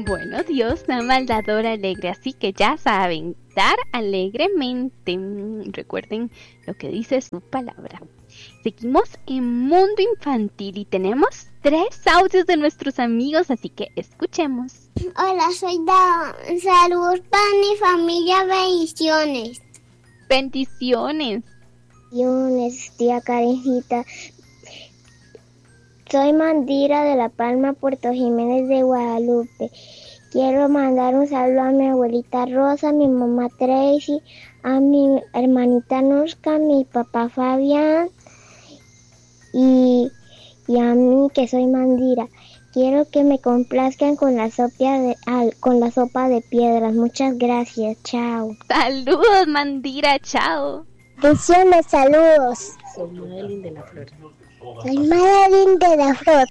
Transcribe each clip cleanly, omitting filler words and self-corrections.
Bueno, Dios ama al dador alegre, así que ya saben, dar alegremente. Recuerden lo que dice su palabra. Seguimos en Mundo Infantil y tenemos 3 audios de nuestros amigos, así que escuchemos. Hola, soy Dawn. Saludos para mi familia, bendiciones. Bendiciones. Bendiciones, tía Karencita. Soy Mandira de La Palma, Puerto Jiménez de Guadalupe. Quiero mandar un saludo a mi abuelita Rosa, a mi mamá Tracy, a mi hermanita Norska, a mi papá Fabián y a mí que soy Mandira. Quiero que me complazcan con la sopa de piedras. Muchas gracias. Chao. Saludos, Mandira. Chao. Bendiciones, saludos. Soy Madeline de la Flor. Soy Madeline de la Flor.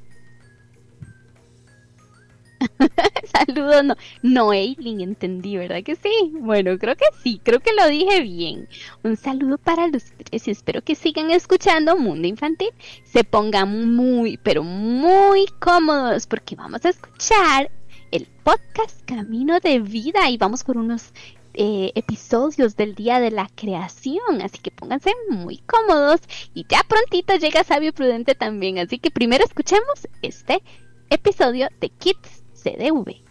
Saludos, no, Eileen, entendí, ¿verdad que sí? Bueno, creo que sí, creo que lo dije bien. Un saludo para los 3 y espero que sigan escuchando Mundo Infantil. Se pongan muy, pero muy cómodos porque vamos a escuchar el podcast Camino de Vida y vamos por unos episodios del Día de la Creación, así que pónganse muy cómodos y ya prontito llega Sabio Prudente también, así que primero escuchemos este episodio de Kids CDV.